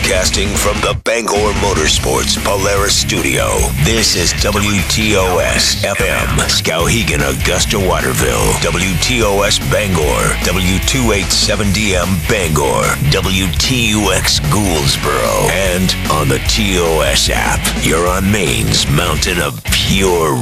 Broadcasting from the Bangor Motorsports Polaris Studio. This is WTOS FM, Skowhegan, Augusta, Waterville. WTOS Bangor, W287DM Bangor, WTUX Gouldsboro, and on the TOS app. You're on Maine's mountain of pure